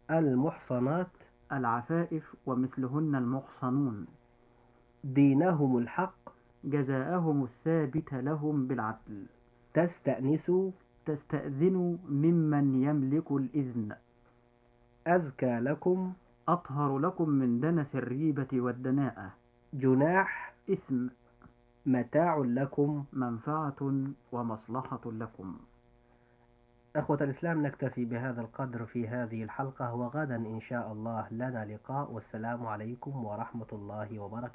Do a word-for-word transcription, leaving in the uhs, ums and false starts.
المحصنات العفائف ومثلهن المحصنون دينهم الحق جزاءهم الثابت لهم بالعدل تستأنسوا تستأذنوا ممن يملك الإذن أزكى لكم أطهر لكم من دنس الريبة والدناءة جناح إثم متاع لكم. منفعة ومصلحة لكم. أخوة الإسلام، نكتفي بهذا القدر في هذه الحلقة، وغدا إن شاء الله لنا لقاء، والسلام عليكم ورحمة الله وبركاته.